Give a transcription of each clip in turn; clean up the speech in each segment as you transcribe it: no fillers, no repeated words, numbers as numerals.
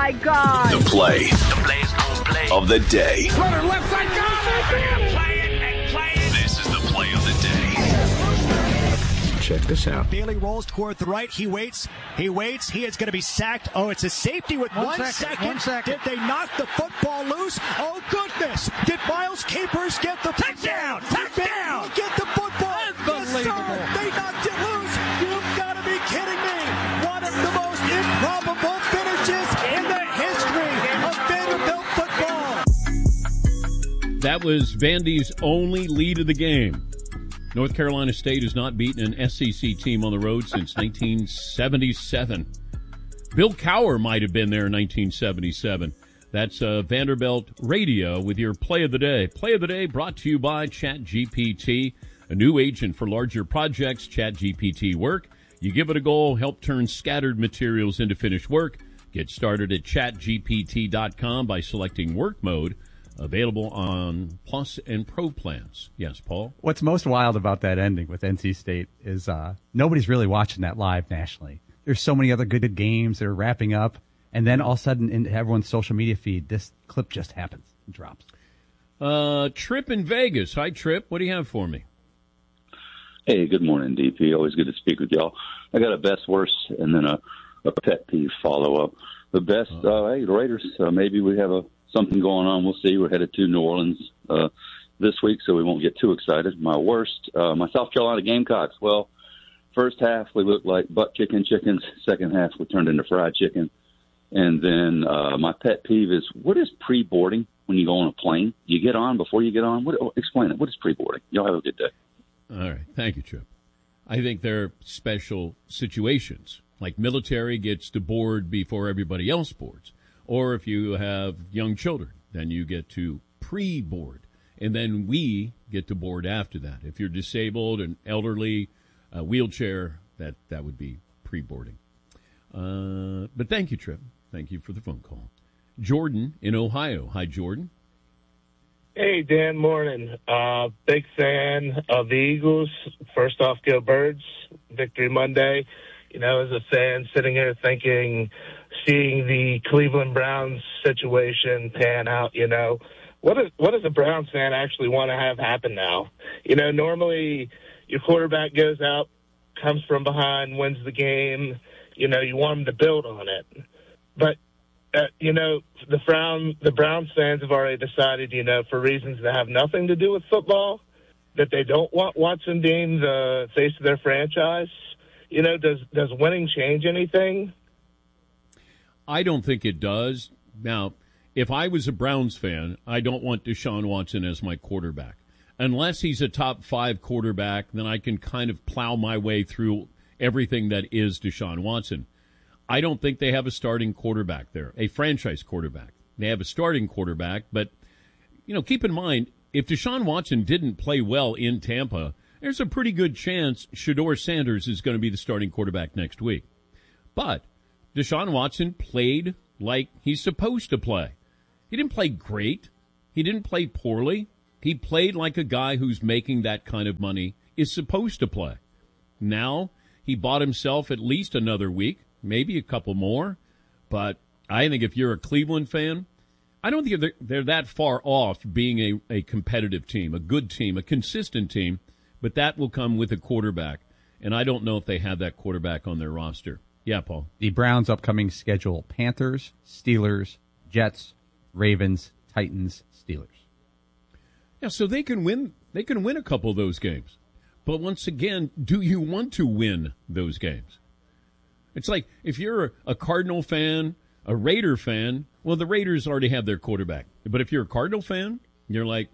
my God. The play of the day. Runner left side, got it! Play it. This is the play of the day. Check this out. Bailey rolls toward the right. He waits. He is going to be sacked. Oh, it's a safety with one second. 1 second. Did they knock the football loose? Oh, goodness. Did Miles Capers get the touchdown? Touchdown! Get the football. Unbelievable. Yes, sir. They knocked it loose. You've got to be kidding me. One of the most improbable finishes in the history of Vanderbilt football. That was Vandy's only lead of the game. North Carolina State has not beaten an SEC team on the road since 1977. Bill Cowher might have been there in 1977. That's Vanderbilt Radio with your Play of the Day. Play of the Day brought to you by ChatGPT, a new agent for larger projects. ChatGPT Work. You give it a go, help turn scattered materials into finished work. Get started at chatgpt.com by selecting Work Mode. Available on Plus and Pro plans. Yes, Paul? What's most wild about that ending with NC State is nobody's really watching that live nationally. There's so many other good games that are wrapping up, and then all of a sudden in everyone's social media feed, this clip just happens and drops. Trip in Vegas. Hi, Trip. What do you have for me? Hey, good morning, DP. Always good to speak with y'all. I got a best, worst, and then a pet peeve follow-up. The best, hey, the Raiders, maybe we have something going on. We'll see. We're headed to New Orleans this week, so we won't get too excited. My worst, my South Carolina Gamecocks. Well, first half we looked like butt-kicking chickens. Second half we turned into fried chicken. And then my pet peeve is, what is pre-boarding when you go on a plane? You get on before you get on? Explain it. What is pre-boarding? Y'all have a good day. All right. Thank you, Trip. I think there are special situations, like military gets to board before everybody else boards. Or if you have young children, then you get to pre-board. And then we get to board after that. If you're disabled and elderly, wheelchair, that would be pre-boarding. But thank you, Trip. Thank you for the phone call. Jordan in Ohio. Hi, Jordan. Hey, Dan, morning. Big fan of the Eagles. First off, go Birds. Victory Monday. You know, as a fan sitting here thinking, seeing the Cleveland Browns situation pan out, you know, what does a Browns fan actually want to have happen now? You know, normally your quarterback goes out, comes from behind, wins the game. You know, you want him to build on it. But, you know, the Browns fans have already decided, you know, for reasons that have nothing to do with football, that they don't want Watson being the face of their franchise. You know, does winning change anything? I don't think it does. Now, if I was a Browns fan, I don't want Deshaun Watson as my quarterback. Unless he's a top 5 quarterback, then I can kind of plow my way through everything that is Deshaun Watson. I don't think they have a starting quarterback there, a franchise quarterback. They have a starting quarterback, but, you know, keep in mind, if Deshaun Watson didn't play well in Tampa, there's a pretty good chance Shedeur Sanders is going to be the starting quarterback next week. But Deshaun Watson played like he's supposed to play. He didn't play great. He didn't play poorly. He played like a guy who's making that kind of money is supposed to play. Now he bought himself at least another week, maybe a couple more. But I think if you're a Cleveland fan, I don't think they're that far off being a competitive team, a good team, a consistent team. But that will come with a quarterback. And I don't know if they have that quarterback on their roster. Yeah, Paul. The Browns' upcoming schedule: Panthers, Steelers, Jets, Ravens, Titans, Steelers. Yeah, so they can win. They can win a couple of those games. But once again, do you want to win those games? It's like if you're a Cardinal fan, a Raider fan, well, the Raiders already have their quarterback. But if you're a Cardinal fan, you're like,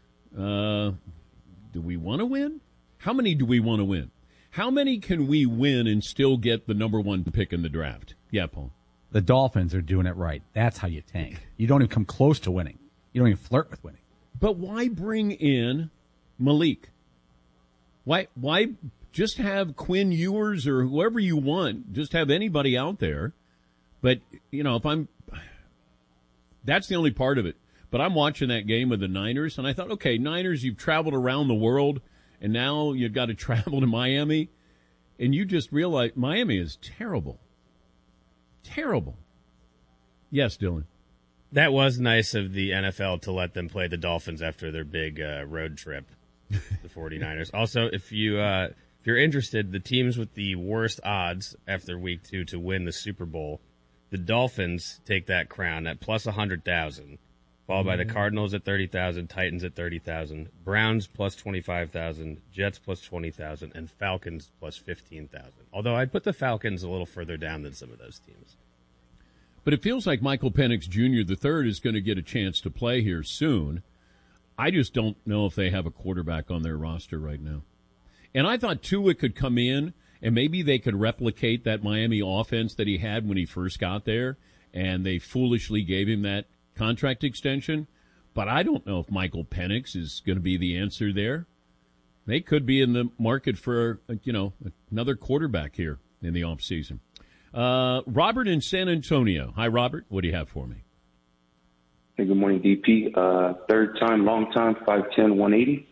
do we want to win? How many do we want to win? How many can we win and still get the number 1 pick in the draft? Yeah, Paul. The Dolphins are doing it right. That's how you tank. You don't even come close to winning. You don't even flirt with winning. But why bring in Malik? Why just have Quinn Ewers or whoever you want? Just have anybody out there. But, you know, that's the only part of it. But I'm watching that game with the Niners, and I thought, okay, Niners, you've traveled around the world, and now you've got to travel to Miami, and you just realize Miami is terrible. Terrible. Yes, Dylan. That was nice of the NFL to let them play the Dolphins after their big road trip, the 49ers. Also, if you're interested, the teams with the worst odds after week 2 to win the Super Bowl, the Dolphins take that crown at plus 100,000, followed by the Cardinals at 30,000, Titans at 30,000, Browns plus 25,000, Jets plus 20,000, and Falcons plus 15,000. Although I'd put the Falcons a little further down than some of those teams. But it feels like Michael Penix Jr. III is going to get a chance to play here soon. I just don't know if they have a quarterback on their roster right now. And I thought Tua could come in, and maybe they could replicate that Miami offense that he had when he first got there, and they foolishly gave him that contract extension. But I don't know if Michael Penix is going to be the answer there. They could be in the market for, another quarterback here in the offseason. Robert in San Antonio. Hi, Robert. What do you have for me? Hey, good morning, DP. Third time, long time, 5'10", 180.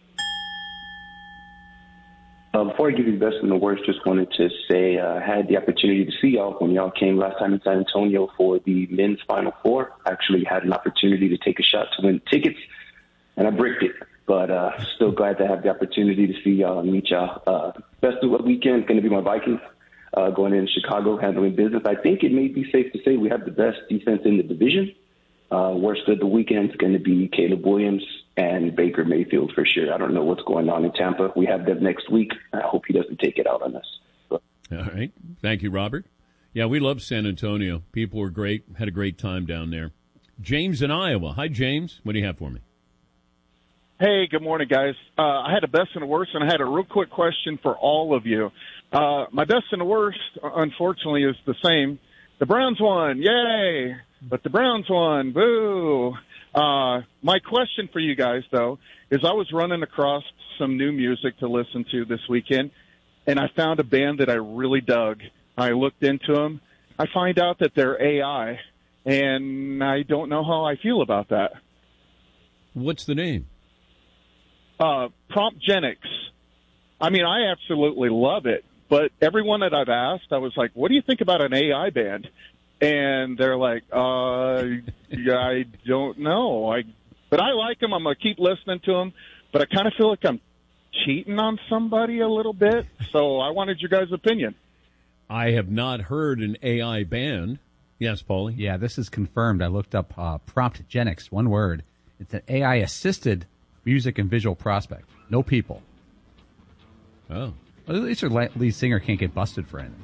Before I give you the best and the worst, just wanted to say I had the opportunity to see y'all when y'all came last time in San Antonio for the men's Final Four. I actually had an opportunity to take a shot to win tickets, and I bricked it. But still glad to have the opportunity to see y'all and meet y'all. Best of the weekend is going to be my Vikings. Going in Chicago, handling business. I think it may be safe to say we have the best defense in the division. Worst of the weekend is going to be Caleb Williams and Baker Mayfield for sure. I don't know what's going on in Tampa. We have them next week. I hope he doesn't take it out on us. All right. Thank you, Robert. Yeah, we love San Antonio. People were great. Had a great time down there. James in Iowa. Hi, James. What do you have for me? Hey, good morning, guys. I had a best and a worst, and I had a real quick question for all of you. My best and the worst, unfortunately, is the same. The Browns won, yay! But the Browns won, boo! My question for you guys, though, is I was running across some new music to listen to this weekend, and I found a band that I really dug. I looked into them. I find out that they're AI, and I don't know how I feel about that. What's the name? Promptgenics. I mean, I absolutely love it. But everyone that I've asked, I was like, what do you think about an AI band? And they're like, I don't know. But I like them. I'm going to keep listening to them. But I kind of feel like I'm cheating on somebody a little bit. So I wanted your guys' opinion. I have not heard an AI band. Yes, Paulie? Yeah, this is confirmed. I looked up Promptgenics, one word. It's an AI-assisted music and visual prospect. No people. Oh. Well, at least their lead singer can't get busted for anything.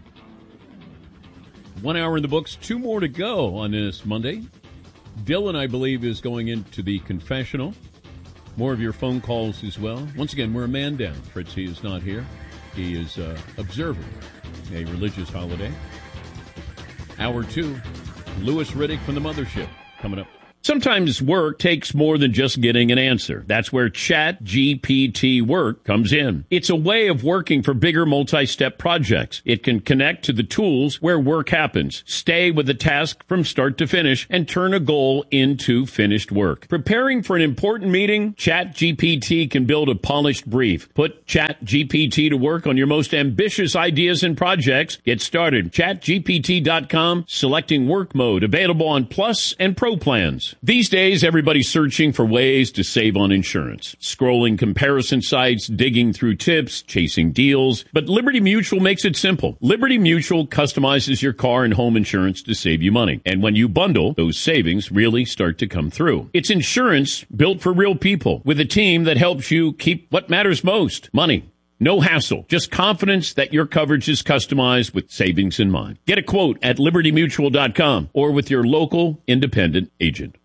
1 hour in the books, 2 more to go on this Monday. Dylan, I believe, is going into the confessional. More of your phone calls as well. Once again, we're a man down. Fritzy is not here. He is observing a religious holiday. Hour 2, Lewis Riddick from the Mothership coming up. Sometimes work takes more than just getting an answer. That's where ChatGPT Work comes in. It's a way of working for bigger multi-step projects. It can connect to the tools where work happens, stay with the task from start to finish, and turn a goal into finished work. Preparing for an important meeting? ChatGPT can build a polished brief. Put ChatGPT to work on your most ambitious ideas and projects. Get started. ChatGPT.com, selecting work mode, available on Plus and Pro plans. These days, everybody's searching for ways to save on insurance. Scrolling comparison sites, digging through tips, chasing deals. But Liberty Mutual makes it simple. Liberty Mutual customizes your car and home insurance to save you money. And when you bundle, those savings really start to come through. It's insurance built for real people with a team that helps you keep what matters most, money. No hassle, just confidence that your coverage is customized with savings in mind. Get a quote at libertymutual.com or with your local independent agent.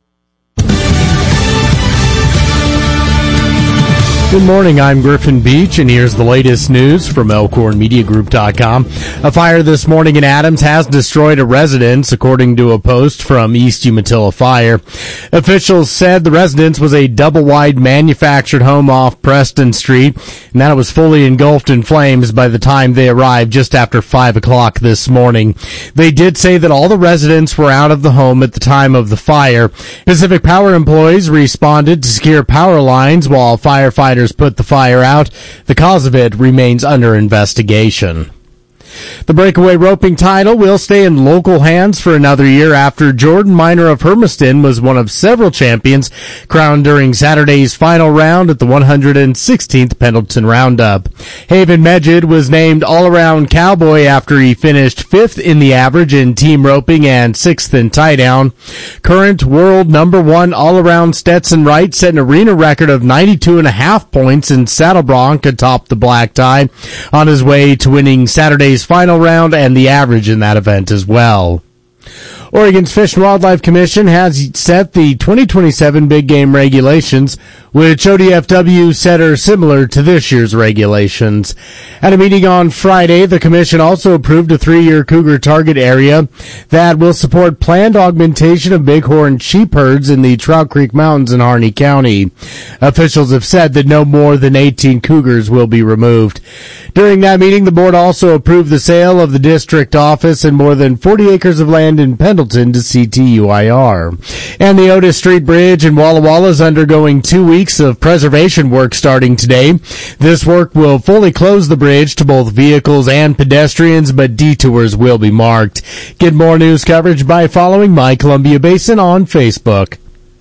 Good morning, I'm Griffin Beach, and here's the latest news from ElkhornMediaGroup.com. A fire this morning in Adams has destroyed a residence, according to a post from East Umatilla Fire. Officials said the residence was a double-wide manufactured home off Preston Street, and that it was fully engulfed in flames by the time they arrived just after 5 o'clock this morning. They did say that all the residents were out of the home at the time of the fire. Pacific Power employees responded to secure power lines while firefighters put the fire out. The cause of it remains under investigation. The breakaway roping title will stay in local hands for another year after Jordan Miner of Hermiston was one of several champions crowned during Saturday's final round at the 116th Pendleton Roundup. Haven Medjid was named all-around cowboy after he finished 5th in the average in team roping and 6th in tie-down. Current world number 1 all-around Stetson Wright set an arena record of 92.5 points in saddle bronc atop the black tie on his way to winning Saturday's final round and the average in that event as well. Oregon's Fish and Wildlife Commission has set the 2027 big game regulations, which ODFW said are similar to this year's regulations. At a meeting on Friday, the commission also approved a 3-year cougar target area that will support planned augmentation of bighorn sheep herds in the Trout Creek Mountains in Harney County. Officials have said that no more than 18 cougars will be removed. During that meeting, the board also approved the sale of the district office and more than 40 acres of land in Pendleton to CTUIR. And the Otis Street Bridge in Walla Walla is undergoing 2 weeks of preservation work starting today. This work will fully close the bridge to both vehicles and pedestrians, but detours will be marked. Get more news coverage by following My Columbia Basin on Facebook.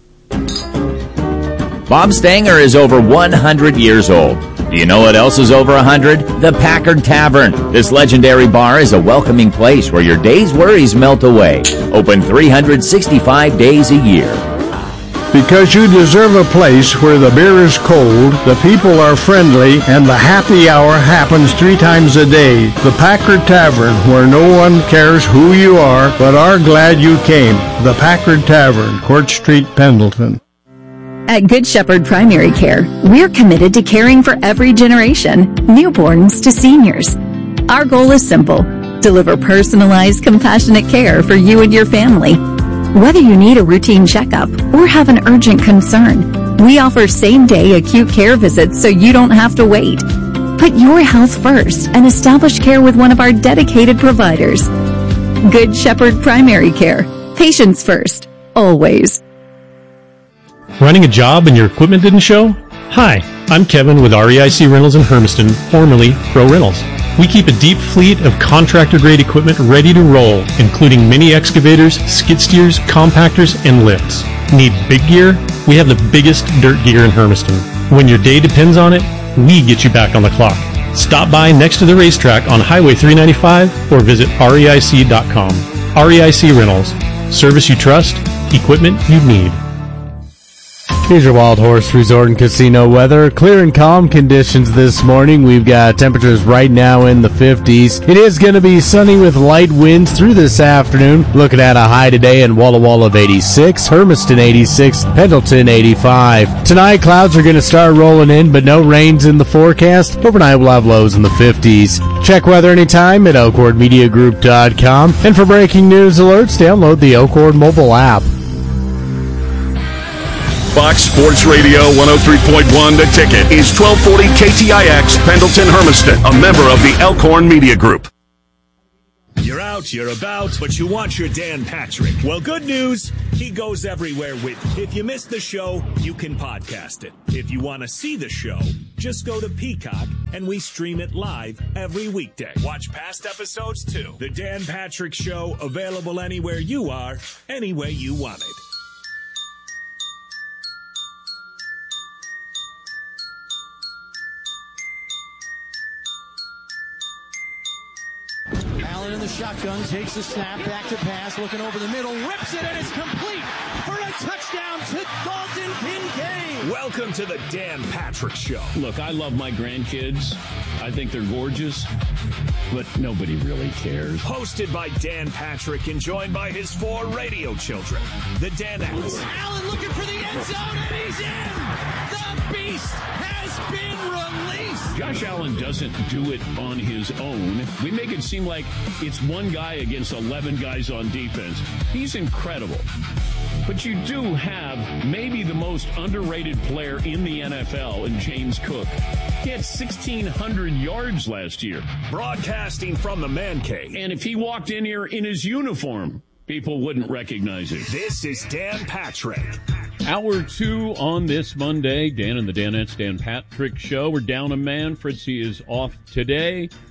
Bob Stanger is over 100 years old. Do you know what else is over 100? The Packard Tavern. This legendary bar is a welcoming place where your day's worries melt away. Open 365 days a year. Because you deserve a place where the beer is cold, the people are friendly, and the happy hour happens 3 times a day. The Packard Tavern, where no one cares who you are, but are glad you came. The Packard Tavern, Court Street, Pendleton. At Good Shepherd Primary Care, we're committed to caring for every generation, newborns to seniors. Our goal is simple: deliver personalized, compassionate care for you and your family. Whether you need a routine checkup or have an urgent concern, we offer same-day acute care visits so you don't have to wait. Put your health first and establish care with one of our dedicated providers. Good Shepherd Primary Care. Patients first, always. Running a job and your equipment didn't show? Hi, I'm Kevin with REIC Rentals in Hermiston, formerly Pro Rentals. We keep a deep fleet of contractor-grade equipment ready to roll, including mini excavators, skid steers, compactors, and lifts. Need big gear? We have the biggest dirt gear in Hermiston. When your day depends on it, we get you back on the clock. Stop by next to the racetrack on Highway 395 or visit REIC.com. REIC Rentals. Service you trust, equipment you need. Here's your Wild Horse Resort and Casino weather. Clear and calm conditions this morning. We've got temperatures right now in the 50s. It is going to be sunny with light winds through this afternoon. Looking at a high today in Walla Walla of 86, Hermiston 86, Pendleton 85. Tonight, clouds are going to start rolling in, but no rains in the forecast. Overnight, we'll have lows in the 50s. Check weather anytime at elkhornmediagroup.com. And for breaking news alerts, download the Elkhorn mobile app. Fox Sports Radio 103.1 The Ticket is 1240 KTIX Pendleton Hermiston, a member of the Elkhorn Media Group. You're out, you're about, but you want your Dan Patrick. Well, good news, he goes everywhere with you. If you missed the show, you can podcast it. If you want to see the show, just go to Peacock, and we stream it live every weekday. Watch past episodes, too. The Dan Patrick Show, available anywhere you are, any way you want it. Allen in the shotgun, takes the snap, back to pass, looking over the middle, rips it, and it's complete for a touchdown to Dalton Kincaid. Welcome to the Dan Patrick Show. Look, I love my grandkids. I think they're gorgeous, but nobody really cares. Hosted by Dan Patrick and joined by his 4 radio children, the Danettes. Allen looking for the end zone, and he's in. The beast has been released. Josh Allen doesn't do it on his own. We make it seem like it's one guy against 11 guys on defense. He's incredible. But you do have maybe the most underrated player in the NFL in James Cook. He had 1,600 yards last year. Broadcasting from the man cave. And if he walked in here in his uniform, people wouldn't recognize him. This is Dan Patrick. Hour 2 on this Monday. Dan and the Danettes, Dan Patrick Show. We're down a man. Fritzy is off today.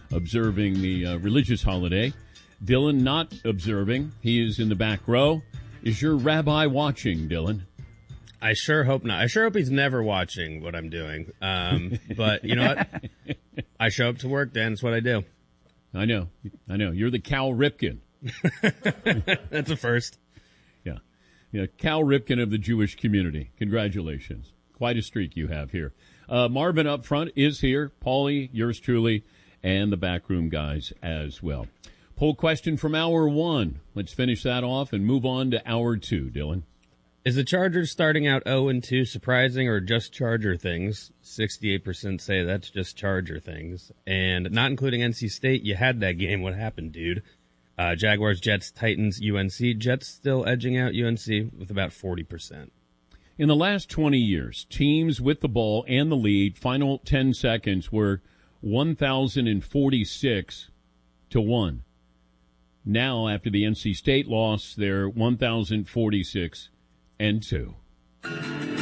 observing the religious holiday. Dylan not observing. He is in the back row. Is your rabbi watching, Dylan? I sure hope not. I sure hope he's never watching what I'm doing. But you know what? I show up to work, Dan. It's what I do. I know. You're the Cal Ripken. That's a first. Yeah, Cal Ripken of the Jewish community. Congratulations. Quite a streak you have here. Marvin up front is here. Paulie, yours truly, and the backroom guys as well. Poll question from hour one. Let's finish that off and move on to hour two, Dylan. Is the Chargers starting out 0-2 surprising or just Charger things? 68% say that's just Charger things. And not including NC State, you had that game. What happened, dude? Jaguars, Jets, Titans, UNC. Jets still edging out UNC with about 40%. In the last 20 years, teams with the ball and the lead, final 10 seconds, were 1,046 to 1. Now, after the NC State loss, they're 1,046 and 2.